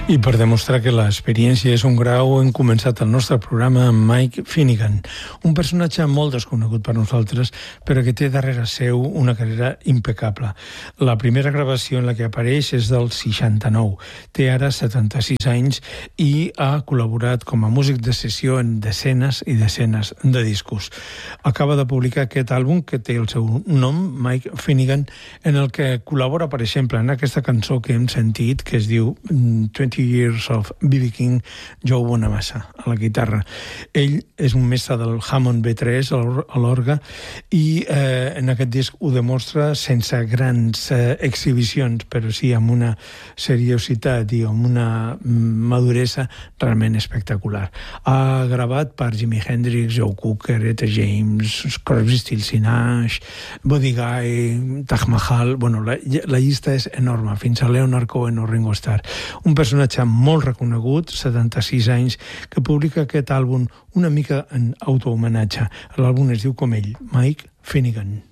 I per demostrar que l'experiència és un grau, hem començat el nostre programa amb Mike Finnegan, un personatge molt desconegut per nosaltres, però que té darrere seu una carrera impecable. La primera gravació en la que apareix és del 69. Té ara 76 anys i ha col·laborat com a músic de sessió en desenes i desenes de discos. Acaba de publicar aquest àlbum que té el seu nom, Mike Finnegan, en el que col·labora, per exemple, en aquesta cançó que hem sentit, que es diu 20 Years of B.B. King, Joe Bonamassa, a la guitarra. Ell és un mestre del Hammond B3 a l'orgue i en aquest disc ho demostra sense grans exhibicions, però sí amb una seriositat i amb una maduresa realment espectacular. Ha gravat per Jimi Hendrix, Joe Cocker, Etta James, Crosby, Stills i Nash, Buddy Guy, Taj Mahal... Bueno, la llista és enorme, fins a Leonard Cohen o Ringo Starr. Un personatge molt reconegut, 76 anys, que publica aquest àlbum una mica en autohomenatge. L'àlbum es diu com ell, Mike Finnegan.